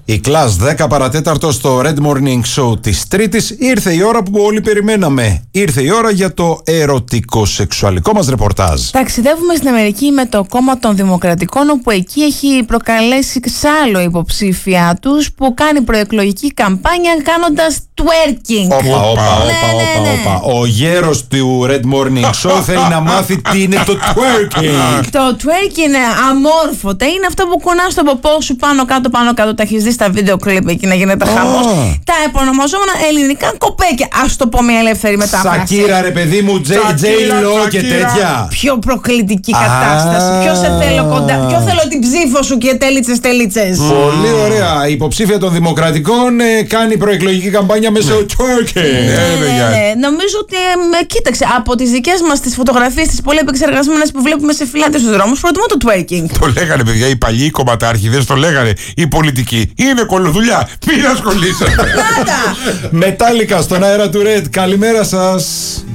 Η κλάς 10 παρατέταρτο στο Red Morning Show της Τρίτης. Ήρθε η ώρα που όλοι περιμέναμε. Ήρθε η ώρα για το ερωτικό-σεξουαλικό μας ρεπορτάζ. Ταξιδεύουμε στην Αμερική με το κόμμα των Δημοκρατικών, όπου εκεί έχει προκαλέσει ξάλλο υποψήφια τους που κάνει προεκλογική καμπάνια κάνοντας twerking. Όπα. Ο γέρος του Red Morning Show θέλει να μάθει τι είναι το twerking. Το twerking είναι αμόρφωτα. Είναι αυτό που κουνάς τον ποπό σου πάνω κάτω. Τα έχεις δει στα βίντεο κλιπ εκεί να γίνεται χαμός. Τα επωνομαζόμενα ελληνικά κοπέκια. Ας το πω μια ελεύθερη μετάφραση. Σακύρα, ρε παιδί μου, J-Lo και τέτοια. Πιο προκλητική κατάσταση. Ποιο σε θέλω κοντά. Ποιο θέλω την ψήφο σου και τέλιτσες. Πολύ ωραία. Η υποψήφια των Δημοκρατικών κάνει προεκλογική καμπάνια μέσω twerking. Νομίζω ότι κοίταξε, από τις δικές μας τις φωτογραφίες, τις πολύ επεξεργασμένες που βλέπουμε σε φυλάδες στους δρόμους, προτιμώ το twerking. Το λέγανε, παιδιά, οι παλιοί κομματάρχηδες, το λέγανε. Οι πολιτικοί. Είναι κολοδουλειά. Μην ασχολείσαι. Νάτα! Μετάλλικα στον αέρα του Red. Καλημέρα σας.